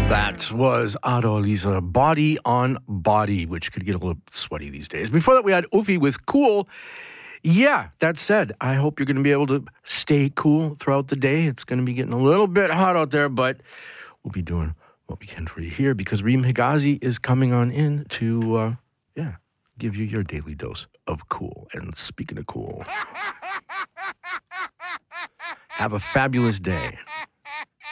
That was Adolisa, Body on Body, which could get a little sweaty these days. Before that, we had Ufi with Cool. Yeah, that said, I hope you're going to be able to stay cool throughout the day. It's going to be getting a little bit hot out there, but we'll be doing what we can for you here because Reem Higazi is coming on in to, give you your daily dose of cool. And speaking of cool, have a fabulous day.